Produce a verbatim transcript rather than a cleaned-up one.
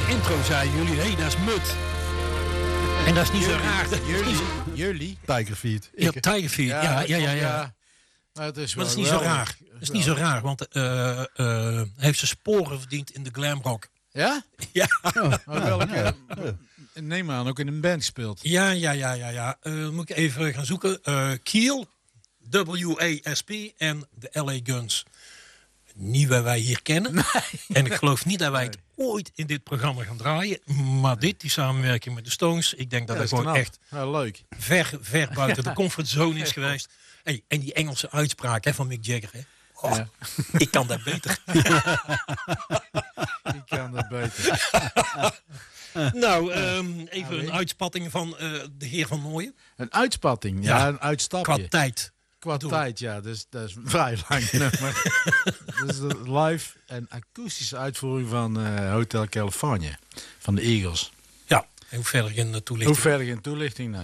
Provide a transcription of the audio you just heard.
intro zeiden jullie, hé, hey, dat is Mut. En dat is niet zo raar. Jullie, jullie. Tigerfeet. Ja, Tigerfeet. Ja, ja, ja, ja. ja. Maar het is, maar dat is wel niet zo wel, raar. Dat is niet zo raar, want uh, uh, heeft zijn sporen verdiend in de glamrock. Ja? Ja. Oh, welke? Neem aan, ook in een band gespeeld. Ja, ja, ja, ja, ja. Uh, moet ik even gaan zoeken. Uh, Kiel, W A S P en de L A Guns. Niet waar wij hier kennen. Nee. En ik geloof niet dat wij het ooit in dit programma gaan draaien. Maar dit, die samenwerking met de Stones, ik denk dat ja, dat, dat gewoon knap. Echt ja, leuk. Ver, ver buiten de comfortzone is geweest. Hey, en die Engelse uitspraak hè, van Mick Jagger. Hè. Oh, ja. Ik kan dat beter. Ik kan dat beter. Nou, um, even een uitspatting van uh, de heer Van Nooyen. Een uitspatting? Ja, ja een uitstapje. Qua tijd. Qua tijd, ja. Dus, dat is vrij lang. Maar, dus de live en akoestische uitvoering van uh, Hotel California. Van de Eagles. Ja, en hoe verder geen toelichting? Hoe verder geen toelichting? Nou.